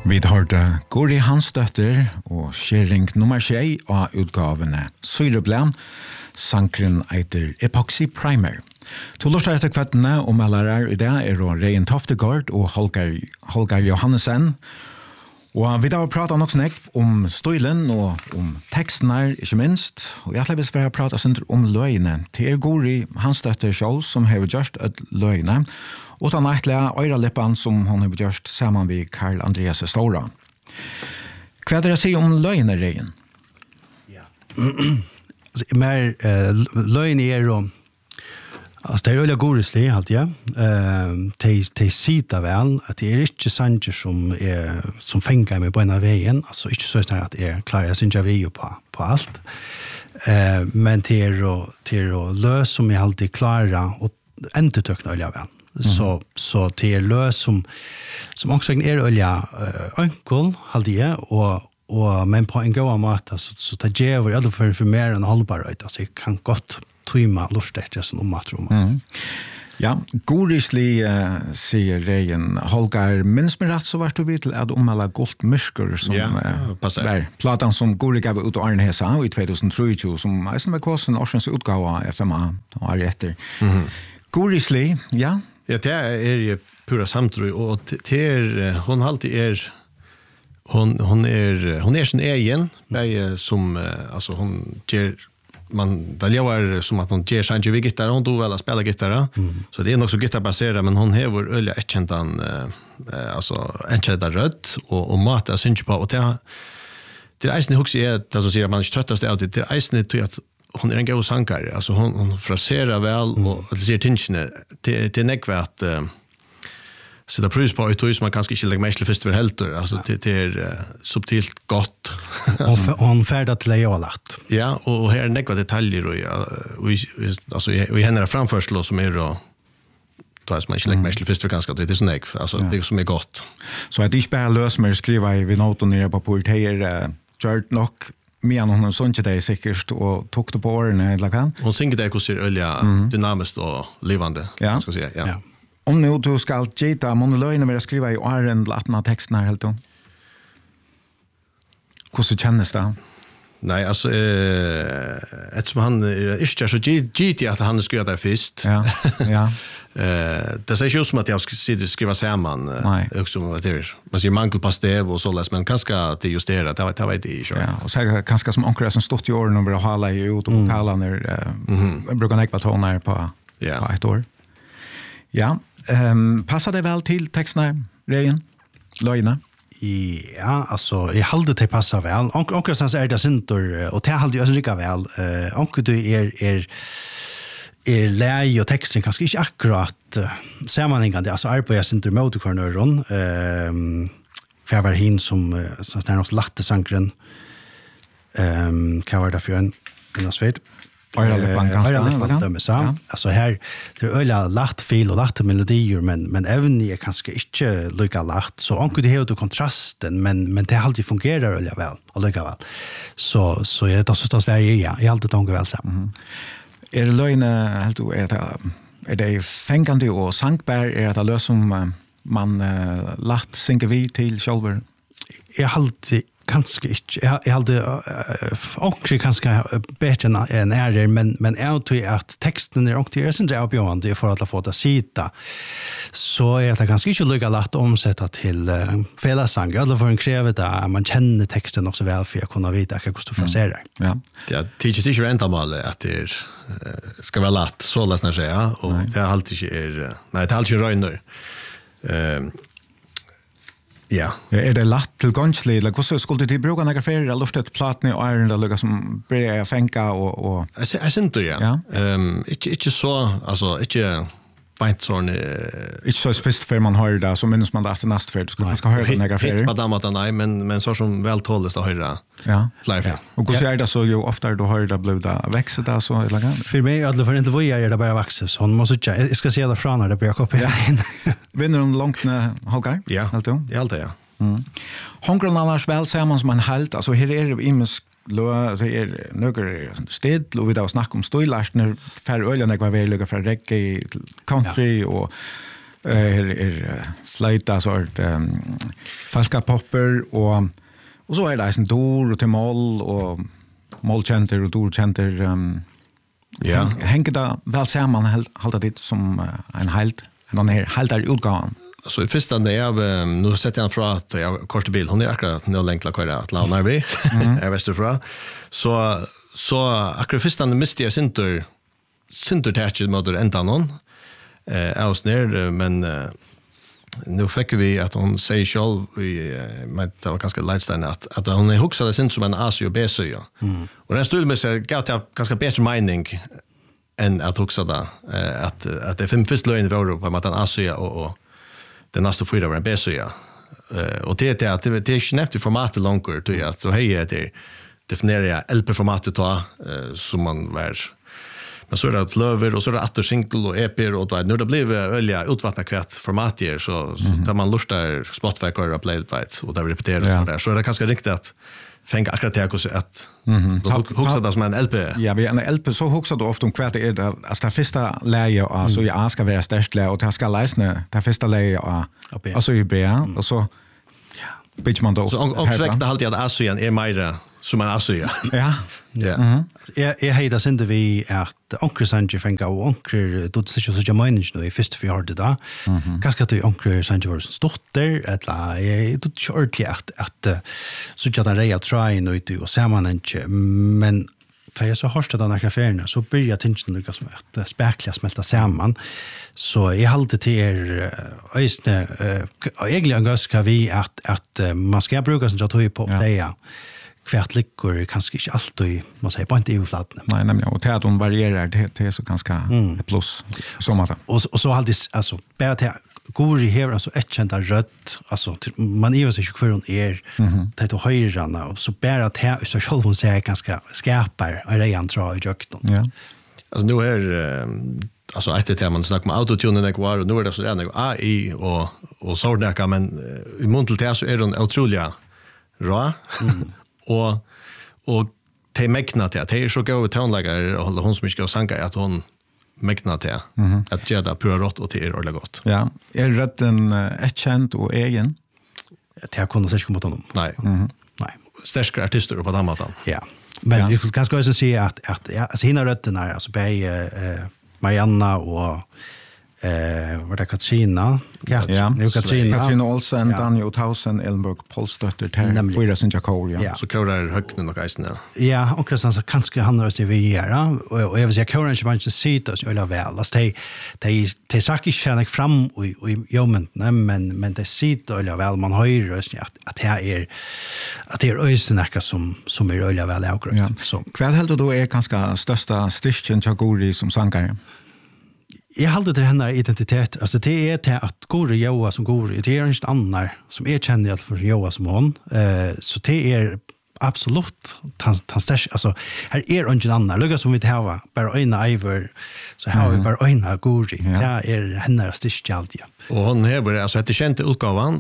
Vi hørte Guri Hansdøtter og skjering nummer 6 av utgavene Syreblen, sankren eiter Epoxy Primer. To lortar etter kvettene og meldarar i det Rein Toftegård og Holger Johannessen. Og vi har pratet nok snakk om støylen og om tekstene, ikke minst. Og jeg vil svære prate om løgene. Det Guri Hansdøtter selv som har gjort et løgene. Og den eitlige øyrelippen som hun har gjort sammen med Karl Andreas Stora. Hva det å si om løgene, Rein? Ja. Mer løgene jo... Altså, det øyelig goreslig, alt ja. De sier vel at det ikke sanger som fenger meg på en av veien. Altså, ikke så snart at jeg klarer å synge vi på alt. Men det løs som jeg alltid klarer å endetøkne øyelig vel. Så det løs som også øyelig ønkel, alltid ja, men på en god måte, så det gjør i alle fall for mer enn holdbarhet. Altså, jeg kan godt tøyma lustert jeg sånn matrom. Ja, gorislig sier Rein Holger, minns meg rett så var du vidt til at omhala Gold Mysker som var platan som Gori gav ut av Arnhesa i 2023 som er som var kåsen årsens utgave FMA og er etter. Gorislig, ja? Ja, det jo pura samtro og det hon alltid hon sin egen som alltså hon ger det lever som att hon ger Sanji vid gitarr, hon då väl spela gitarr. Så det är nog så gitarrbaserat, men hon har öliga erkändan alltså erkända röd och mata synge på och det isen hooks är att så säger man inte tröttast av det isen tror att hon är en god sångare. Alltså hon fraserar väl och det ser tinchen det nekvärt så det pröjs på ut som man kanske inte lägger mest till först för helter alltså det subtilt gott och hon färdas till lejalt. Ja, och här några detaljer och alltså vi händer framförslo som då som man inte lägger mest till först för ganska det är så näck alltså det som är gott. Så att det bara lös med skriva i noten nere på porter Gert nog men hon sånt det säkert och tog det på åren eller kan. Hon synger det hur ser öliga dynamiskt och levande ska säga ja. Om nu du skal gjeta monologene med å skrive i åren latna teksten her helt om. Hvordan kjennes det? Nei, altså, ettersom han ikke så gjeti at han skriver det først. Ja. Det ser ikke ut som at jeg skriver sammen. Man sier mangel på stev og såles, men kanskje det justerer, det vet jeg ikke. Ja, og så det kanskje som omkring som stått i åren og vil ha i ut og vokalene, bruker nekva toner på et år. Ja, passar det väl till texterna, Rein? Lögna? Ja, alltså, jag håller det passar väl. Onkel sen är det syntor, och det håller jag rika väl. Onkel du är läge och texten kanske inte akkurat sammanhängande. Alltså, arbetar syntor mot kvarnöron. För jag var hin som är också lattesankren. Vad var det för en sved? Alltså här det öliga lagt fil och lagt melodier men även är kanske inte lika lagt så onkel det har du kontrasten men det alltid fungerar öliga väl och lika väl så är det så Sverige ja jag alltid tänker väl så. Är det lögna helt är det fängande och sankbär är det lös som man lagt synker vi till själva. Jag alltid kanske inte jag hade också kanske bättre än är men jag tror att texten är också är inte avgörande för att få det sitta så är det ganska inte lika lätt att omsätta till fällesång eller för en kräver det man känner texten också väl för att kunna veta hur det fraserar. Ja. Det teaches inte rent mal att det ska vara lätt så läsna säga och det är alltid är nej det är alltid röjner. Ja. Är det lätt till gångslig eller hur skulle du bruka några färger eller lustigt platni och iron där lukar som börjar fänka och jag syns det ja. Inte så alltså inte fint sån inte så först för man hör det så minns man det efter nästa färd skulle ska höra några färger. Inte madam att nej men så som väl tåldes att höra. Ja. Flyr. Och hur är det så ju ofta du hör det blir det växer där så eller kan. För mig alla för inte vad är det bara växer så man måste jag ska se det från när det börjar koppa in. Vinner de långt Holger? Ja. Helt då? Det är allt ja. Hongren annars väl ser man som en halt alltså här är det imisk det är några sted och vi då snackar om stojlarstner för öljan jag var väl lugga för reggae country och flöjta sort falska popper och så är det en dor och till moll och mollcenter och dorcenter Ja. Hänger det väl samman hålla det som en helt den här haltar utgåvan. Så i första det är nu sätter jag från att jag kort bil hon är akkurat nu länkla kvar att låna vi är västerfra så akkurat första det miste jag synter tätch motor ända någon aus ner men nu fick vi att hon säger själv men det var ganska lightstone att hon är huxade sin som en ASU och BSU ja. Och den stod med sig gav till ganska bättre mening än att huxa det att det fem första lögn var på att en ASU och den nästa fyra var en BSU ja. Och det är att det är snabbt i formatet långkor till att då höjer det definiera LP-formatet som man var. Men så är det flöver och så är det åter single och EP och då när det blir ölja utvattna kvätt formater så där man lustar Spotify och playlight och där repeterar där så är det ganska riktigt att fänga akkurat det att då huxar det som en LP. Ja, vi en LP så huxar du ofta kvätt är det alltså det första läge alltså jag ska vara störst läge och det ska läsna det första läge alltså i B och så bitch man då. Så och det alltid att ASUen är mer som en ASU. Ja. Ja. Jag hejda sen det vi att onkel Sanji fänga och onkel då så jag menar nu i första för hade det. Ganska att onkel Sanji var stotter eller jag då shortly att så jag den reja try nu ut och ser man inte men tar jag så hårt att några affärerna så börjar tension lucka som att späckla smälta samman så jag håller till ösne egentligen ganska vi att man ska bruka som jag tog på det kvärt lyckor kanske inte alltid man säger på inte i flatten. Nej, nämligen och att de varierar det är så ganska plus som att och så alltid alltså bara till går i här alltså ett känt rött alltså man är ju så för hon är det då höjrarna och så bara att här så själv hon säger ganska skarpare och redan tror jag också. Ja. Alltså nu är alltså efter det man snackar om autotune och kvar och nu är det så redan AI och så där men i montel till så är den otroliga rå och te mäkna till att det är så gå tonläggare och hon som ska sjunga att hon mäkna till att göra det pura rått och till är ordentligt gott. Ja, är rätten ett känt och egen? Det har kunnat säga mot honom. Nej. Nej. Största artister på den måten. Ja. Men vi kan också säga att alltså hina rötterna alltså Marianna och var det Katrina? Katrina Olsen, Daniel Tausen, Ellenberg, Polstötter, Fyra Sinjakor, ja. Så körar högnen och eisen, ja. Ja, och så kanske han har det vi gör. Och jag vill säga, körar inte man inte sitta så jävla väl. Alltså, det saker känner fram i jommen, men det sitter jävla väl. Man hör ju rösten att det är öjstenäcka som är jävla väl avgrött. Kväll helt då är ganska största styrken Chagori som sankare. Jag håller till hennes identitet. Alltså det är till att Gore Joa som Gore. Det är inte annan som är känd i alla för Joa som hon. Så det är absolut alltså här är ingen annan. Lugga som vi det här bara öjna Ivor så här har vi bara öjna Gore. Det är hennes styrka alltid. Och hon är alltså ett känt utgåvan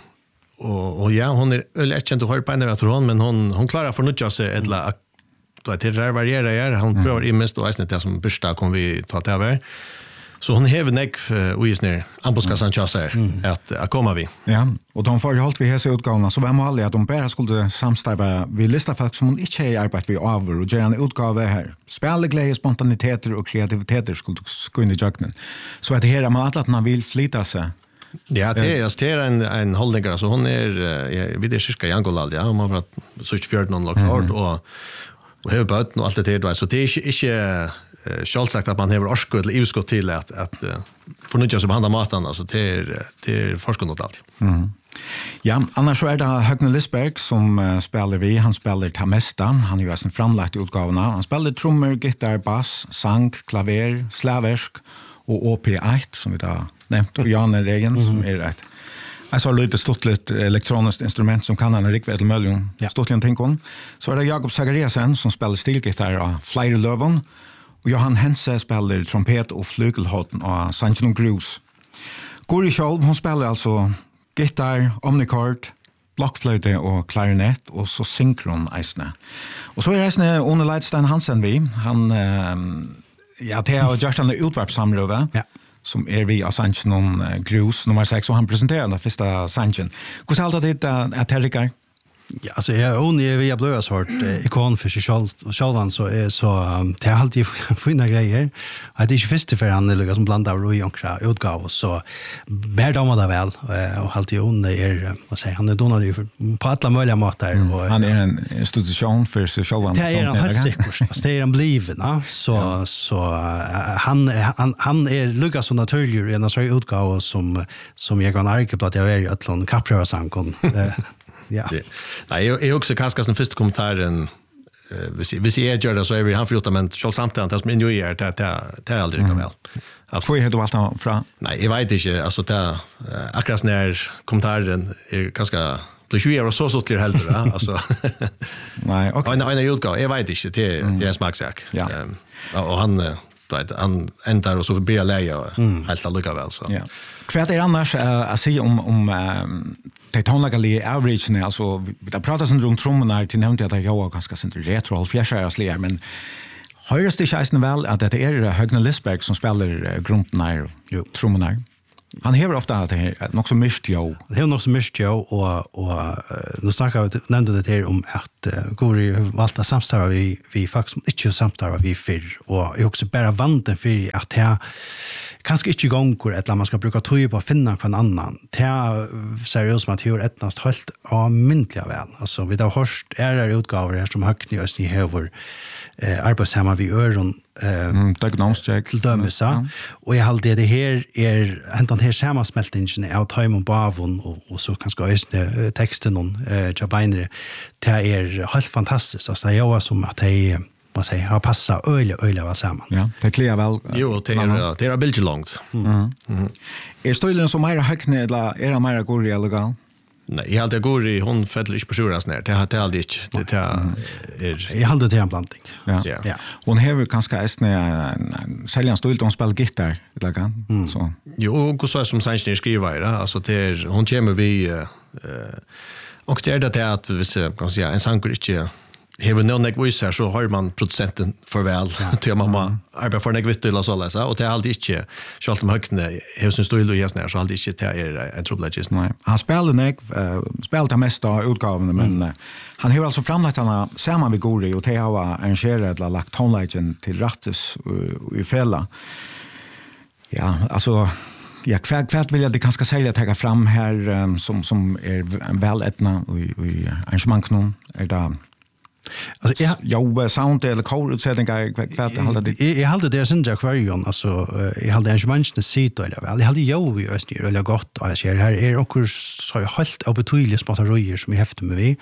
och ja hon är känd och har på en tror hon men hon klarar för nutja sig eller då att det varierar hon prövar i mest och det som börsta kommer vi ta till över. Så hon häver näck och just ner Amboska Sanchez att komma vi. Ja, och de får ju hållt vi hese utgåvorna så var målet att de bara skulle samstarva vi listar folk som hon inte är arbetat vi över och göra en utgåva här. Spelglädje, spontaniteter och kreativiteter skulle gå in i jöknen. Så att det här man att man vill flytta sig. Ja, det är en hållning alltså hon är vid det cirka i Angola ja, man har så 14 år och har bött och allt det där så det är inte självsagt att man har orskot eller utskott till att förnyttja sig på andra maten alltså det är forskot allt. Ja, annars så är det Högne Lisberg som spelar vi. Han spelar ta mesta. Han gör sin framlagt utgåvorna. Han spelar trummor, gitarr, bass, sang, klaver, slaversk och OP1 som vi har nämnt och Jan Regen som är rätt. Alltså lite stortligt elektroniskt instrument som kan han riktigt möjligen stortligt tänkon. Så är det Jakob Zachariasen som spelar stilgitarr av Flyer Lövon. Och Johan Hense spelar trompet och flygelhåten av Sanchon Grus. Guri Kjolv, hon spelar alltså gitarr, omnicord, blockflöjte och klarinett och så synkron eisne. Och så är eisne One Leidstein Hansen vi. Han, det har gjort en utvarpssamröve som vi av Sanchen Grus nummer 6 och han presenterar den första Sanchen. Hur ska allt det att Terrikar? Ja, alltså jag via blöas hårt ikon för sig självan så är så det är alltid fina grejer. Att det är inte först för han eller som blandar och jonkra utgåvor så bär de det väl och alltid hon är vad säger han är donad på alla möjliga matar och han är en institution för sig självan. Det är han helt säkert. Det är han bliven så han är Lucas som naturligt en sån utgåva som jag kan arka på att jag är ju att någon kappröva sankon. Ja. Nej, jag också kanske den första kommentaren hvis jag gör det så är vi han förlåta men själv samtidigt att som injuerar det är aldrig väl. Att få helt allt från. Nej, jag vet inte alltså det akkurat när kommentaren är ganska blir ju är så tydligt helt alltså. Nej, okej. En utgåva, jag vet inte det är smaksak. Ja. Och han han ändar och så blir läge helt lika väl så. Ja. Kvart är annars att säga om det tonlagliga average alltså vi har pratat runt trummorna till nämnt att jag har ganska sent retro fjärskarsliga men hörs det chans väl att det är Högner Lisberg som spelar grunderna trummorna. Han hever ofta att det är något som mist jo. Det är något som mist jo och nu snackar vi nämnde det här om att Gori valta samstarva vi faktiskt som inte samstarva vi för och jag också bara vanten för att det kanske inte gånger eller man ska bruka tog på att finna en annan. Det ser ut som att hur etnast helt myntliga väl. Alltså vi har hört utgåvor här som Högni Östny häver arbetshemma vid öron diagnostik till dömesa och jag hade det här den här sammansmältningen av time och bavon och så kanske ösne texten någon Jabiner det är helt fantastiskt alltså jag var som att det vad säger har passat öle var samman. Ja, det kliar väl. Jo, det är billigt långt. Är stilen som mer Högni eller är det mer Gori eller gal? Nej, jag hade Gori hon fäller inte på sjuras ner. Det hade aldrig det är jag hade det en blandning. Ja. Hon har kanske en säljan stil hon spelar gitarr eller kan så. Jo, och så som Sanchen skriver alltså det hon kommer vi och det är det att vi kan säga en sång inte hever någon voice här så har man producenten för väl till mamma arbetar för något vitt så läsa och det är alltid inte självt om Högni har sin stil och jäsnär så alltid inte det är en trubbelagist. Nej, han spelar det mesta utgåvorna men han har alltså framlagt han samman med Gori och det har arrangerat eller lagt tonlighten till rattes i fälla. Ja, alltså kvart vill jag det kanske säga att ta fram här som är väl etna i arrangemangen är det alltså jag sound eller kårutsättningar kvart håller det. Jag hade det sen jag kvarjon alltså jag hade arrangemangen sitt eller väl. Jag hade ju i östnyr eller gott och jag ser här är också så helt obetydligt spotterier som jag häfter med vi.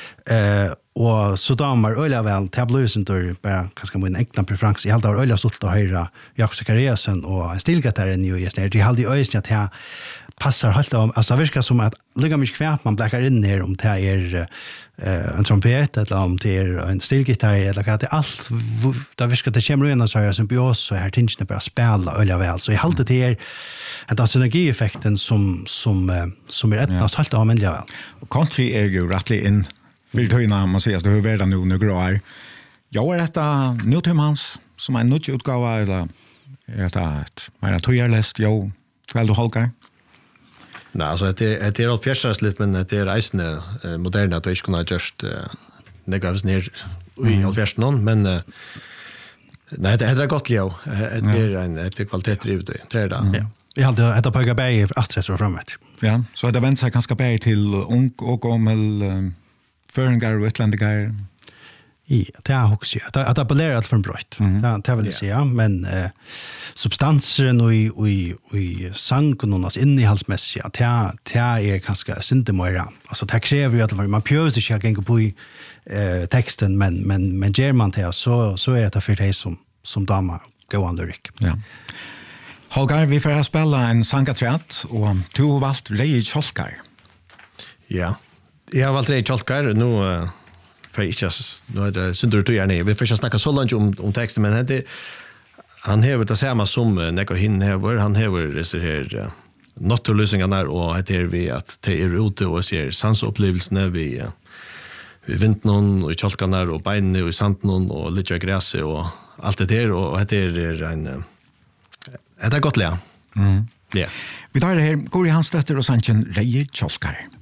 Och så damer öliga väl tablusen då bara kanske med en enkel preferens. Jag hade öliga stolt att höra Jakob Zakariasen och en stilgitarren ju just när det hade ju ösnä att jag passar helt om alltså det verkar som att lägga mig kvärt man blackar in ner om det är en trumpet eller om det är en stilgitarr eller att det allt där vi ska det kommer in så här symbios så här tingen bara spela öliga väl så i allt det är en synergieffekten som är ett helt annorlunda väl. Country är ju rättligt in vill ta in man säger att det hur värda nu några år. Jag är detta Newtimans som en nutch utgåva eller är det mer tojarlest jag väl du holkar. Nej, alltså det är allt fjärsarsligt men det är reisande moderna att du inte kunna just negativt ner i all fjärsan men nej, det är gott Leo. Det är kvalitetsdrivet det är det. Ja. Vi hade ett par berg att sätta framåt. Ja, så det vänder sig ganska berg till ung och gammal föringar och utländigar. Ja, det är också att appellera allt från brott. Det vill jag säga, men substansen och i sanken och innehållsmässiga det är ganska syntemöra. Alltså det kräver ju att man pjöser sig att gå på i texten men ger man det så är det för dig som damer går under rik. Ja. Holger, vi får spela en sangatvätt och du har valt Rej Kjolkar. Ja, jag har valt Rej Kjolkar nu för inte nu är det synder du gärna. Vi får snacka så långt om texten men det han hever det samma som Neko hin hever. Han hever så här naturlösningarna och det är vi att det är ute och ser sansupplevelserna vi vinden och kjolkarna och benen och i sanden och lite gräs och allt det där och det är en det är gott lä. Ja. Vi tar det her, Gori Hansdøtter og Sanchen Reie Kjolkar.